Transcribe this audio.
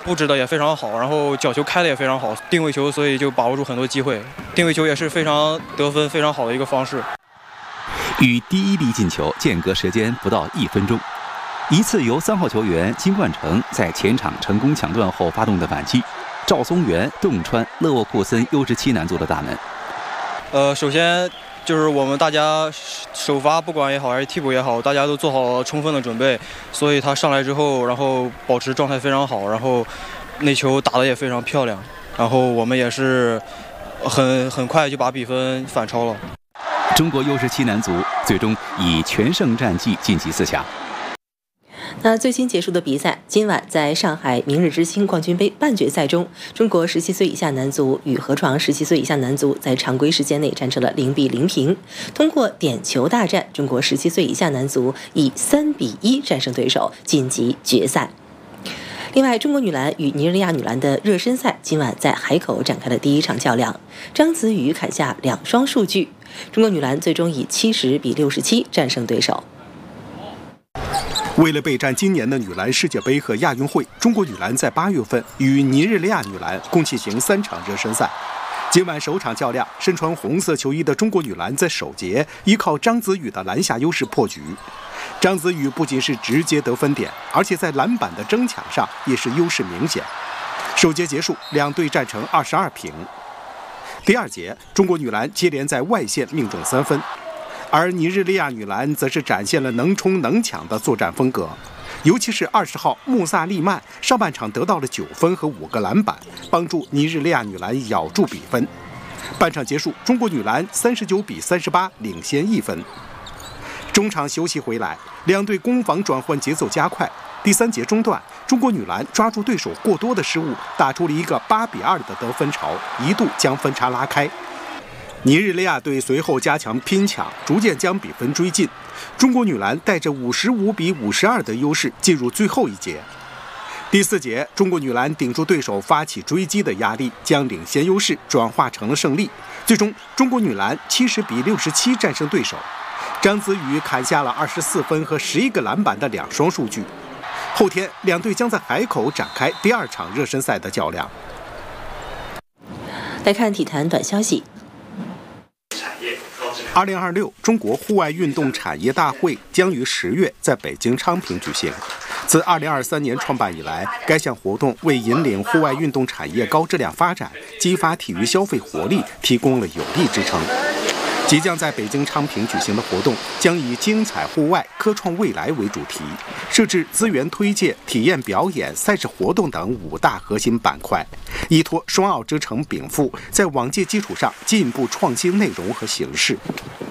布置的也非常好，然后角球开的也非常好，定位球，所以就把握住很多机会。定位球也是非常得分非常好的一个方式。 与第一粒进球间隔时间不到1分钟，一次由3号球员金冠成在前场成功抢断后发动的反击，赵松元洞穿勒沃库森 U17男足的大门。 首先就是我们大家首发不管也好还是替补也好，大家都做好了充分的准备，所以他上来之后，然后保持状态非常好，然后那球打得也非常漂亮，然后我们也是很快就把比分反超了。 中国 U17男足最终以全胜战绩晋级4强。 那最新结束的比赛，今晚在上海明日之星冠军杯半决赛中，中国17岁以下男足与河床17岁以下男足在常规时间内战成了0比0平。通过点球大战，中国17岁以下男足以3比1战胜对手，晋级决赛。另外，中国女篮与尼日利亚女篮的热身赛今晚在海口展开了第一场较量，张子雨砍下2双数据，中国女篮最终以70比67战胜对手。 为了备战今年的女篮世界杯和亚运会，中国女篮在8月份与尼日利亚女篮共进行3场热身赛。今晚首场较量，身穿红色球衣的中国女篮在首节依靠张子雨的篮下优势破局。张子雨不仅是直接得分点，而且在篮板的争抢上也是优势明显。首节结束，两队战成22平。第二节，中国女篮接连在外线命中3分。而尼日利亚女篮则是展现了能冲能抢的作战风格，尤其是20号穆萨利曼上半场得到了9分和5个篮板，帮助尼日利亚女篮咬住比分。半场结束，中国女篮39比38领先1分。中场休息回来，两队攻防转换节奏加快。第3节中段，中国女篮抓住对手过多的失误，打出了一个8比2的得分潮，一度将分差拉开。尼日利亚队随后加强拼抢，逐渐将比分追进。中国女篮带着55比52的优势进入最后一节。第4节，中国女篮顶住对手发起追击的压力，将领先优势转化成了胜利。最终，中国女篮70比67战胜对手。张子雨砍下了24分和11个篮板的2双数据。后天，两队将在海口展开第2场热身赛的较量。 来看体坛短消息。 2026中国户外运动产业大会将于10月在北京昌平举行。自2023年创办以来，该项活动为引领户外运动产业高质量发展、激发体育消费活力提供了有力支撑。即将在北京昌平举行的活动将以精彩户外、科创未来为主题，设置资源推介、体验表演、赛事活动等5大核心板块，依托双奥之城禀赋，在往届基础上进一步创新内容和形式。